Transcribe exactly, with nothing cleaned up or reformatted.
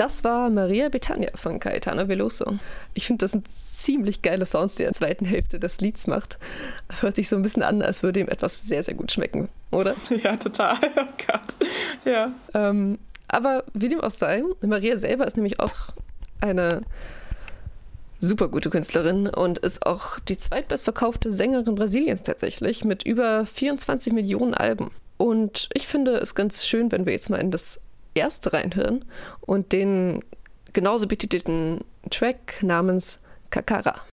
Das war Maria Bethania von Caetano Veloso. Ich finde, das sind ziemlich geile Sounds, die er in der zweiten Hälfte des Lieds macht. Hört sich so ein bisschen an, als würde ihm etwas sehr, sehr gut schmecken, oder? Ja, total. Oh Gott. Ja. Ähm, aber wie dem auch sei, Maria selber ist nämlich auch eine super gute Künstlerin und ist auch die zweitbestverkaufte Sängerin Brasiliens tatsächlich mit über vierundzwanzig Millionen Alben. Und ich finde es ganz schön, wenn wir jetzt mal in das erste reinhören und den genauso betitelten Track namens Kakara.